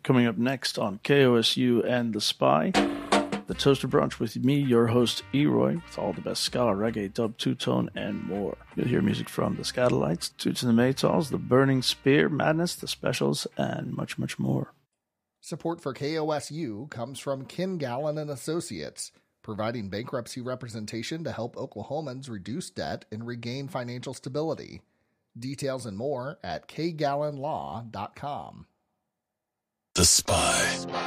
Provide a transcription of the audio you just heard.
Coming up next on KOSU and The Spy, the Toaster Brunch with me, your host, Eroy, with all the best ska, reggae, dub, two-tone, and more. You'll hear music from the Scatolites, Toots and the Maytals, the Burning Spear, Madness, the Specials, and much, much more. Support for KOSU comes from Ken Gallen and Associates, providing bankruptcy representation to help Oklahomans reduce debt and regain financial stability. Details and more at kgallenlaw.com. The Spy.